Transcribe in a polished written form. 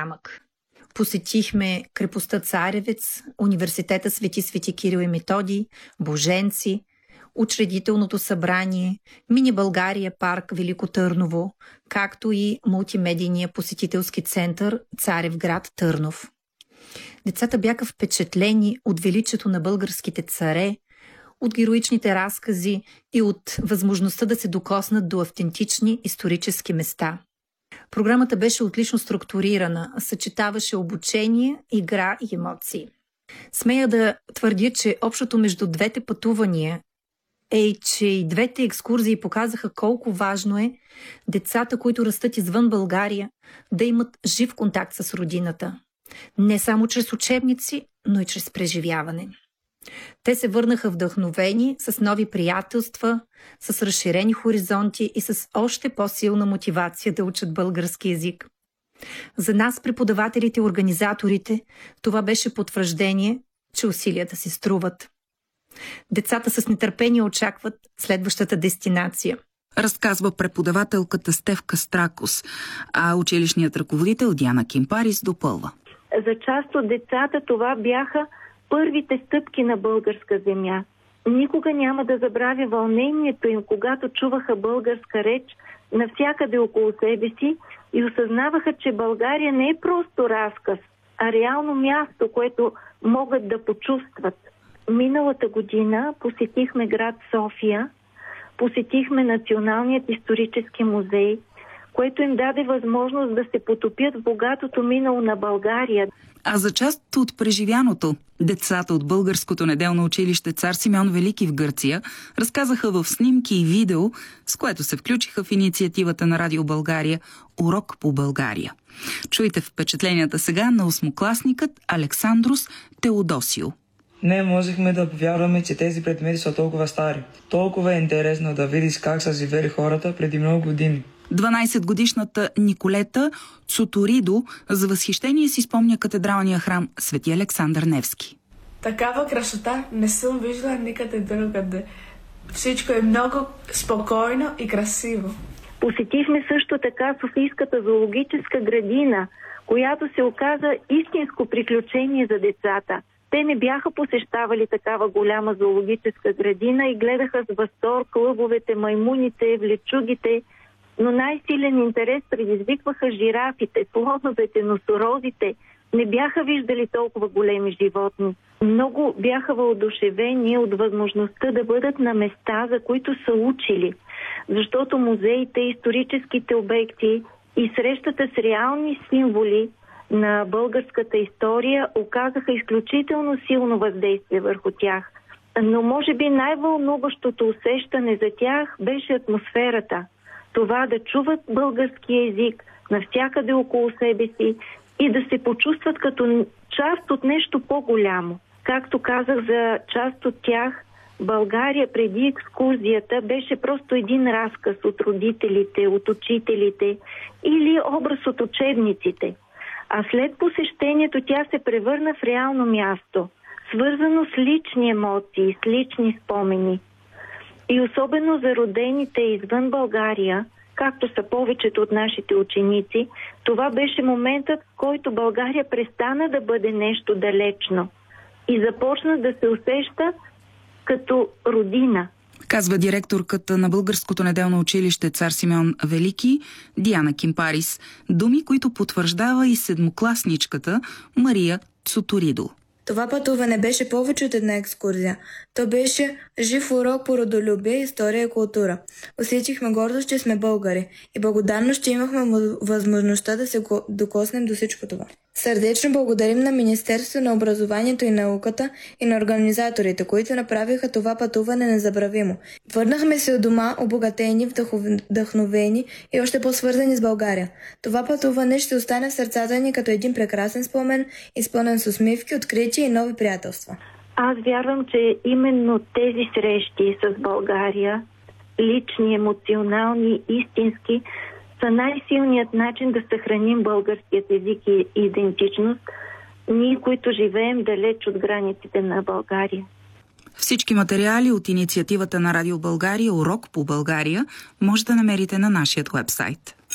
замък. Посетихме крепостта Царевец, университета Свети Кирил и Методий, Боженци, Учредителното събрание, Мини България парк Велико Търново, както и мултимедийния посетителски център Царевград Търнов. Децата бяха впечатлени от величието на българските царе, от героичните разкази и от възможността да се докоснат до автентични исторически места. Програмата беше отлично структурирана, съчетаваше обучение, игра и емоции. Смея да твърдя, че общото между двете пътувания е, че и двете екскурзии показаха колко важно е децата, които растат извън България, да имат жив контакт с родината. Не само чрез учебници, но и чрез преживяване. Те се върнаха вдъхновени, с нови приятелства, с разширени хоризонти и с още по-силна мотивация да учат български език. За нас, преподавателите и организаторите, това беше потвърждение, че усилията си струват. Децата с нетърпение очакват следващата дестинация. Разказва преподавателката Стефка Стракос, а училищният ръководител Диана Кимпарис допълва. За част от децата това бяха първите стъпки на българска земя. Никога няма да забравя вълнението им, когато чуваха българска реч навсякъде около себе си и осъзнаваха, че България не е просто разказ, а реално място, което могат да почувстват. Миналата година посетихме град София, посетихме Националният исторически музей, което им даде възможност да се потопят в богатото минало на България. А за част от преживяното, децата от българското неделно училище Цар Симеон Велики в Гърция разказаха в снимки и видео, с което се включиха в инициативата на Радио България "Урок по България". Чуйте впечатленията сега на осмокласникът Александрос Теодосио. Не можехме да повярваме, че тези предмети са толкова стари. Толкова е интересно да видиш как са живели хората преди много години. 12-годишната Николета Цуторидо за възхищение си спомня катедралния храм Свети Александър Невски. Такава красота не съм виждала никъде другаде. Всичко е много спокойно и красиво. Посетихме също така Софийската зоологическа градина, която се оказа истинско приключение за децата. Те не бяха посещавали такава голяма зоологическа градина и гледаха с възторг лъвовете, маймуните, влечугите, но най-силен интерес предизвикваха жирафите, слоновете, носорозите. Не бяха виждали толкова големи животни. Много бяха въодушевени от възможността да бъдат на места, за които са учили, защото музеите, историческите обекти и срещата с реални символи на българската история оказаха изключително силно въздействие върху тях. Но може би най-вълнуващото усещане за тях беше атмосферата. Това да чуват български език навсякъде около себе си и да се почувстват като част от нещо по-голямо. Както казах за част от тях, България преди екскурзията беше просто един разказ от родителите, от учителите или образ от учебниците. А след посещението тя се превърна в реално място, свързано с лични емоции, с лични спомени. И особено за родените извън България, както са повечето от нашите ученици, това беше моментът, в който България престана да бъде нещо далечно и започна да се усеща като родина. Казва директорката на Българското неделно училище Цар Симеон Велики Диана Кимпарис. Думи, които потвърждава и седмокласничката Мария Цуторидо. Това пътуване беше повече от една екскурзия. То беше жив урок по родолюбие, история и култура. Усетихме гордост, че сме българи и благодарност, че имахме възможността да се докоснем до всичко това. Сърдечно благодарим на Министерството на образованието и науката и на организаторите, които направиха това пътуване незабравимо. Върнахме се от дома обогатени, вдъхновени и още по-свързани с България. Това пътуване ще остане в сърцата ни като един прекрасен спомен, изпълнен с усмивки, открития и нови приятелства. Аз вярвам, че именно тези срещи с България, лични, емоционални, истински, са най-силният начин да съхраним българският език и идентичност, ние, които живеем далеч от границите на България. Всички материали от инициативата на Радио България "Урок по България" може да намерите на нашия уебсайт.